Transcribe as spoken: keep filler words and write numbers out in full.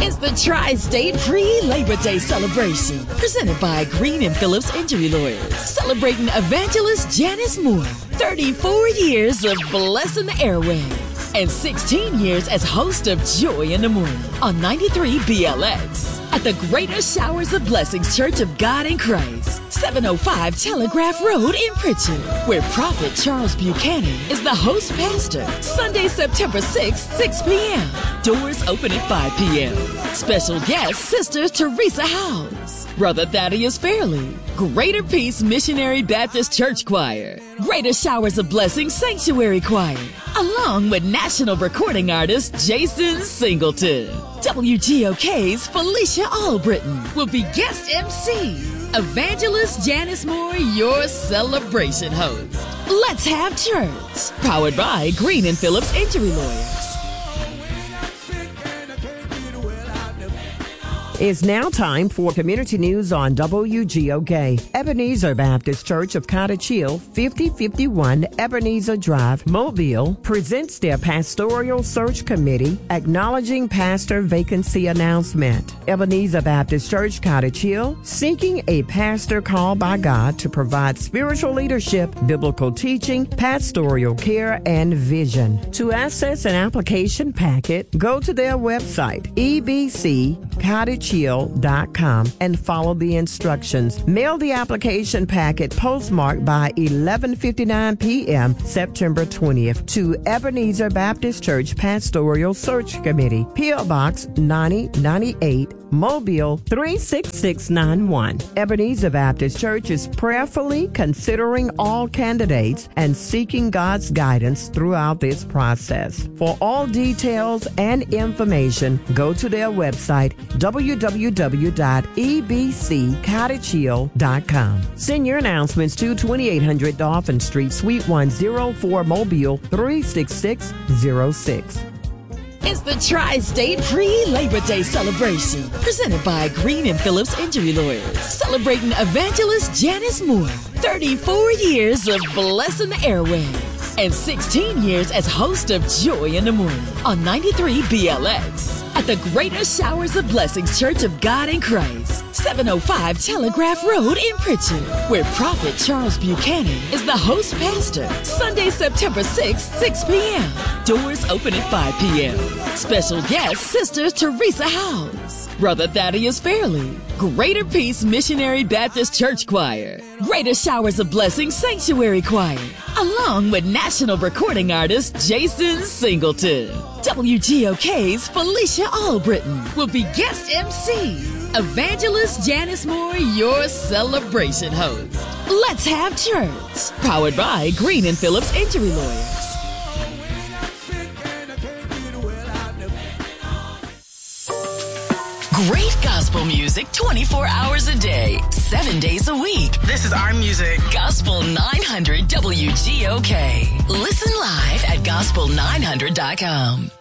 It's the Tri-State Pre-Labor Day celebration, presented by Green and Phillips Injury Lawyers, celebrating evangelist Janice Moore, thirty-four years of blessing the airwaves, and sixteen years as host of Joy in the Morning on ninety-three B L X. At the Greater Showers of Blessings Church of God in Christ, seven oh five Telegraph Road in Pritchard, where Prophet Charles Buchanan is the host pastor. Sunday, September sixth, six p.m. Doors open at five p.m. Special guest, Sister Teresa Howes, Brother Thaddeus Fairley, Greater Peace Missionary Baptist Church Choir, Greater Showers of Blessings Sanctuary Choir, along with national recording artist Jason Singleton. W G O K's Felicia Albritton will be guest M C. Evangelist Janice Moore, your celebration host. Let's have church. Powered by Green and Phillips Injury Lawyers. It's now time for community news on W G O K. Ebenezer Baptist Church of Cottage Hill, fifty fifty-one Ebenezer Drive, Mobile, presents their pastoral search committee acknowledging pastor vacancy announcement. Ebenezer Baptist Church, Cottage Hill, seeking a pastor called by God to provide spiritual leadership, biblical teaching, pastoral care, and vision. To access an application packet, go to their website, E B C Cottage Hill dot com, and follow the instructions. Mail the application packet postmarked by eleven fifty-nine p.m. September twentieth to Ebenezer Baptist Church Pastoral Search Committee, P O Box ninety ninety-eight, Mobile three six six nine one. Ebenezer Baptist Church is prayerfully considering all candidates and seeking God's guidance throughout this process. For all details and information, go to their website, w w w dot e b c cottage hill dot com. Send your announcements to twenty-eight hundred Dolphin Street, Suite one oh four, Mobile three six six zero six. It's the Tri-State Pre-Labor Day celebration, presented by Green and Phillips Injury Lawyers, celebrating evangelist Janice Moore, thirty-four years of blessing the airwaves, and sixteen years as host of Joy in the Morning on ninety-three B L X. At the Greater Showers of Blessings Church of God in Christ, seven oh five Telegraph Road in Pritchard, where Prophet Charles Buchanan is the host pastor. Sunday, September sixth, six p.m. Doors open at five p.m. Special guest, Sister Teresa Howes, Brother Thaddeus Fairley, Greater Peace Missionary Baptist Church Choir, Greater Showers of Blessings Sanctuary Choir, along with national recording artist Jason Singleton. W G O K's Felicia Albritton will be guest M C. Evangelist Janice Moore, your celebration host. Let's have church. Powered by Green and Phillips Injury Lawyers. Great gospel music twenty-four hours a day, seven days a week. This is our music. Gospel nine hundred W G O K. Listen live at gospel nine hundred dot com.